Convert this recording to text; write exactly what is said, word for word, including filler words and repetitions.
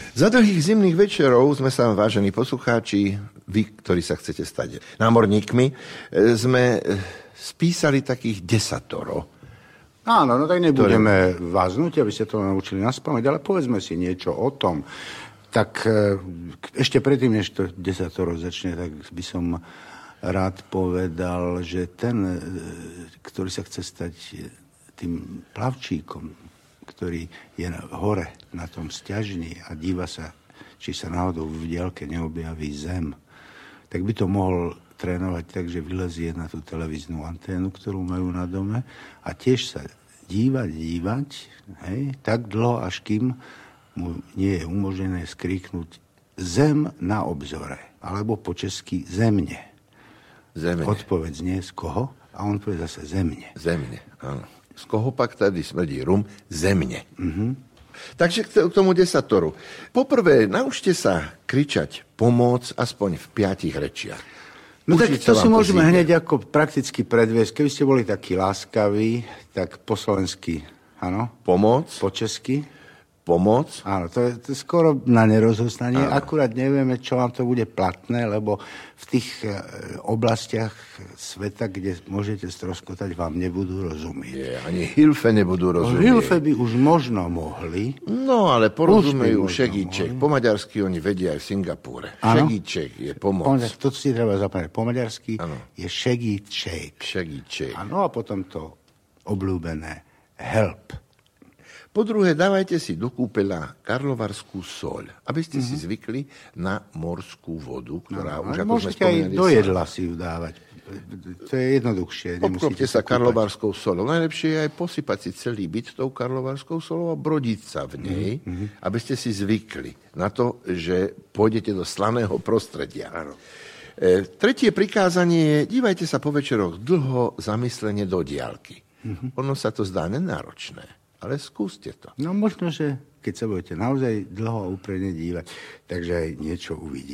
Za dlhých zimných večerov sme sa, vážení poslucháči, vy, ktorí sa chcete stať námorníkmi, sme spísali takých desatoro. Áno, no tak nebudeme ktoré... vás nútiť, aby ste to naučili naspamäť, ale povedzme si niečo o tom. Tak ešte predtým, než to desatoro začne, tak by som rád povedal, že ten, ktorý sa chce stať tým plavčíkom, ktorý je hore na tom sťažni a díva sa, či sa náhodou v diaľke neobjaví zem, tak by to mohol trénovať tak, že vylezie na tú televíznu anténu, ktorú majú na dome a tiež sa dívať, dívať, hej, tak dlho, až kým mu nie je umožnené skriknúť zem na obzore, alebo po česky zemne. Zemne. Odpoveď nie z koho a on povie zase zemne. Zemne, áno. Z koho pak tady smrdí rum? Zemne. Mm-hmm. Takže k tomu desatoru. Poprvé, naučte sa kričať pomoc aspoň v piatich rečiach. No tak to si môžeme hneď ako prakticky predviesť. Keby ste boli takí láskaví, tak po slovensky, áno? Pomoc. Po česky? Pomoc. Áno, to je, to je skoro na nerozoznanie. Áno. Akurát nevieme, čo vám to bude platné, lebo v tých e, oblastiach sveta, kde môžete stroskotať, vám nebudú rozumieť. Nie, ani Hilfe nebudú rozumieť. No, Hilfe by už možno mohli. No, ale porozumejú šegíček. Po maďarsky oni vedia aj v Singapúre. Áno? Šegíček je pomoc. Pomaďar, to si treba zapamätať. Po maďarsky áno. Je šegíček. Šegíček. Áno, a potom to obľúbené help. Po druhé, dávajte si do kúpeľa karlovarskú soľ, aby ste mm-hmm. si zvykli na morskú vodu, ktorá no, už, ako sme spomínali... Môžete aj do jedla si ju dávať. To je jednoduchšie. Obklopte sa karlovarskou soľou. Najlepšie je aj posypať si celý byt tou karlovarskou soľou a brodiť sa v nej, mm-hmm. aby ste si zvykli na to, že pôjdete do slaného prostredia. E, tretie prikázanie je, dívajte sa po večeroch dlho zamyslenie do diaľky. Mm-hmm. Ono sa to zdá nenáročné. Ale skúste to. No možno, že keď sa budete naozaj dlho a úprimne dívať, takže aj niečo uvidíte.